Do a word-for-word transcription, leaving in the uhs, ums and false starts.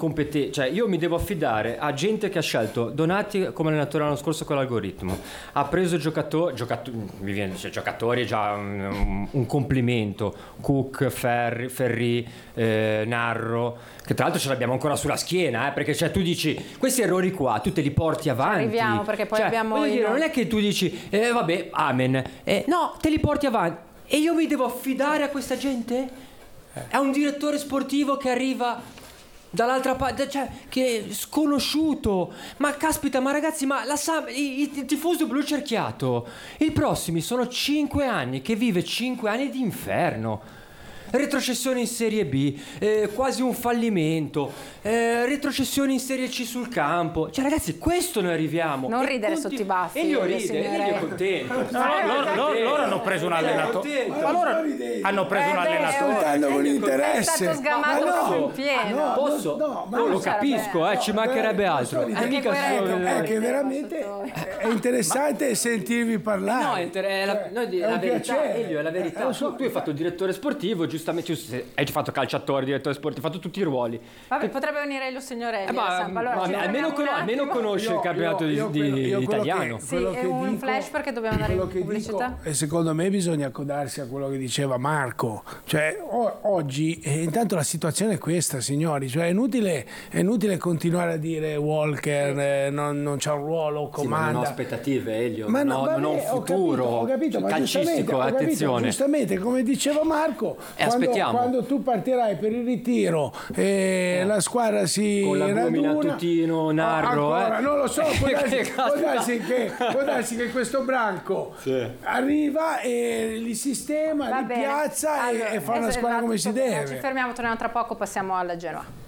incompetenti, cioè io mi devo affidare a gente che ha scelto Donati come allenatore l'anno scorso con l'algoritmo, ha preso giocatori, giocatori mi viene cioè, giocatori è già un, un complimento, Cook, Ferri, Ferri eh, Narro, che tra l'altro ce l'abbiamo ancora sulla schiena, eh, perché cioè tu dici questi errori qua tu te li porti avanti, ci arriviamo perché poi cioè, abbiamo dire, il... non è che tu dici eh, vabbè amen, eh, no, te li porti avanti e io mi devo affidare a questa gente? È un direttore sportivo che arriva dall'altra parte, cioè che è sconosciuto, ma caspita, ma ragazzi, ma la Sam, il, il tifoso blu cerchiato, i prossimi sono cinque anni che vive cinque anni di inferno. Retrocessione in Serie B, eh, quasi un fallimento, eh, retrocessione in Serie C sul campo. Cioè ragazzi, questo noi arriviamo. Non E ridere conti- sotto i baffi. E io le ride, e signore. io contento. No, loro, loro- loro hanno preso un allenatore. Ma loro hanno preso Eh, un beh, allenatore. Ascoltando con È interesse. stato sgamato Ma no, in pieno. no, Posso? no, ma No, no, lo capisco, eh, ci mancherebbe altro. sorride. È mica Anche solo- quello È che veramente è interessante sentirvi parlare. No, è, inter- è la, Cioè, no, di- è la un verità, piacere. Elio, è la Eh, verità. lo so. Tu, tu hai fatto il direttore sportivo, giustamente, tu sei- hai fatto calciatore, direttore sportivo, hai fatto tutti i ruoli. Vabbè, potrebbe venire lo signorelli. Eh, ma, Sampa, allora ma ci almeno, fermiamo con- un almeno attimo. conosce Io- il campionato io- di, io di- quello- io quello italiano. che- Sì, quello è che un dico- flash perché dobbiamo andare quello in che pubblicità. dico, e secondo me bisogna accodarsi a quello che diceva Marco, cioè o- oggi eh, intanto la situazione è questa, signori, cioè è inutile, è inutile continuare a dire Walker eh, non, non c'ha un ruolo, Sì, ma comanda. non ho aspettative, Elio. Ma no, no, non ho un vabbè, ho futuro capito, ho capito, ma calcistico, giustamente, ho capito, attenzione. giustamente, come diceva Marco, E quando, aspettiamo. quando tu partirai per il ritiro e la squadra si Con la Gumina, raduna, Tutino, Narro, ancora, eh. non lo so, può darsi, Che può darsi che, può darsi che questo branco Sì. arriva e li sistema, Va li bene. piazza e- Allora, e fa una esatto, squadra come si ci deve. fermiamo, torniamo tra poco, passiamo alla Genoa.